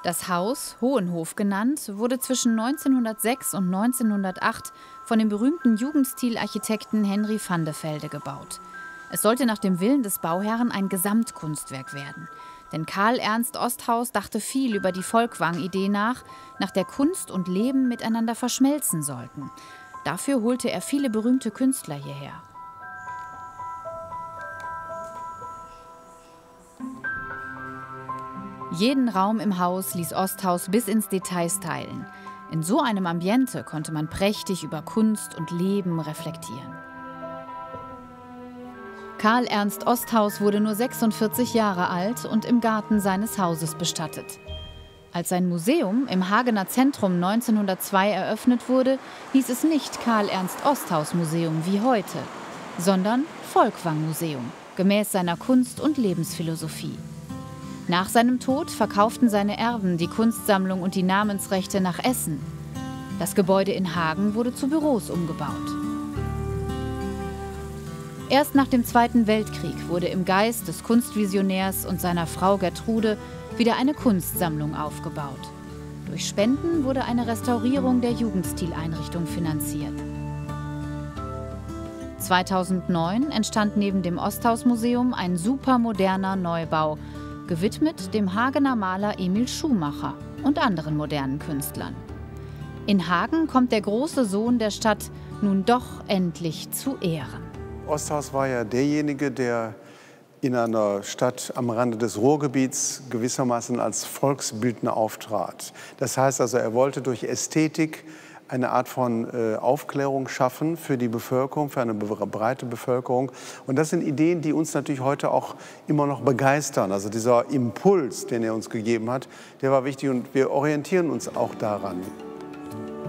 Das Haus, Hohenhof genannt, wurde zwischen 1906 und 1908 von dem berühmten Jugendstilarchitekten Henry van de Velde gebaut. Es sollte nach dem Willen des Bauherren ein Gesamtkunstwerk werden. Denn Karl Ernst Osthaus dachte viel über die Folkwang-Idee nach der Kunst und Leben miteinander verschmelzen sollten. Dafür holte er viele berühmte Künstler hierher. Jeden Raum im Haus ließ Osthaus bis ins Detail stylen. In so einem Ambiente konnte man prächtig über Kunst und Leben reflektieren. Karl Ernst Osthaus wurde nur 46 Jahre alt und im Garten seines Hauses bestattet. Als sein Museum im Hagener Zentrum 1902 eröffnet wurde, hieß es nicht Karl Ernst Osthaus Museum wie heute, sondern Folkwang Museum, gemäß seiner Kunst- und Lebensphilosophie. Nach seinem Tod verkauften seine Erben die Kunstsammlung und die Namensrechte nach Essen. Das Gebäude in Hagen wurde zu Büros umgebaut. Erst nach dem Zweiten Weltkrieg wurde im Geist des Kunstvisionärs und seiner Frau Gertrude wieder eine Kunstsammlung aufgebaut. Durch Spenden wurde eine Restaurierung der Jugendstileinrichtung finanziert. 2009 entstand neben dem Osthaus-Museum ein supermoderner Neubau, gewidmet dem Hagener Maler Emil Schumacher und anderen modernen Künstlern. In Hagen kommt der große Sohn der Stadt nun doch endlich zu Ehren. Osthaus war ja derjenige, der in einer Stadt am Rande des Ruhrgebiets gewissermaßen als Volksbildner auftrat. Das heißt also, er wollte durch Ästhetik eine Art von Aufklärung schaffen für die Bevölkerung, für eine breite Bevölkerung. Und das sind Ideen, die uns natürlich heute auch immer noch begeistern. Also dieser Impuls, den er uns gegeben hat, der war wichtig und wir orientieren uns auch daran.